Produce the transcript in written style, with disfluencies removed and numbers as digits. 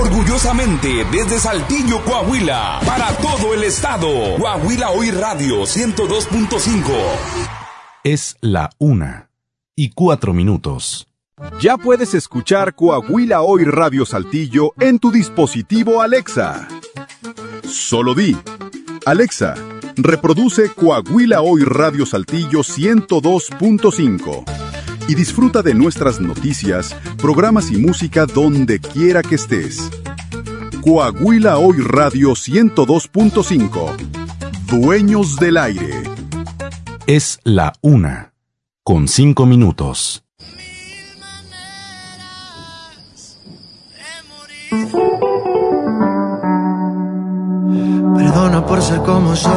Orgullosamente desde Saltillo, Coahuila, para todo el estado. Coahuila Hoy Radio 102.5. Es la 1:04. Ya puedes escuchar Coahuila Hoy Radio Saltillo en tu dispositivo Alexa. Solo di: Alexa, reproduce Coahuila Hoy Radio Saltillo 102.5 y disfruta de nuestras noticias, programas y música donde quiera que estés. Coahuila Hoy Radio 102.5. Dueños del aire. Es la 1:05. Perdona por ser como soy.